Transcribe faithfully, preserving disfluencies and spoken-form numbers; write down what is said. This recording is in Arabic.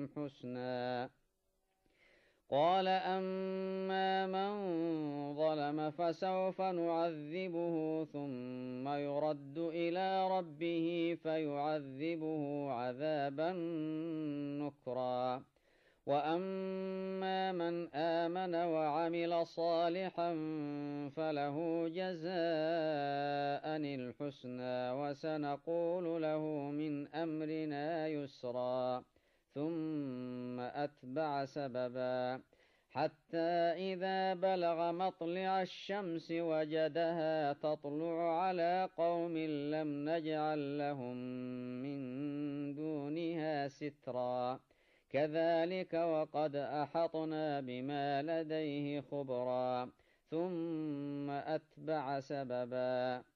الحسنى. قال أما من ظلم فسوف نعذبه ثم يرد إلى ربه فيعذبه عذابا نكرا وأما من آمن وعمل صالحا فله جزاء الحسنى وسنقول له من أمرنا يسرا ثم أتبع سببا حتى إذا بلغ مطلع الشمس وجدها تطلع على قوم لم نجعل لهم من دونها سترا كذلك وقد أحطنا بما لديه خبرا ثم أتبع سببا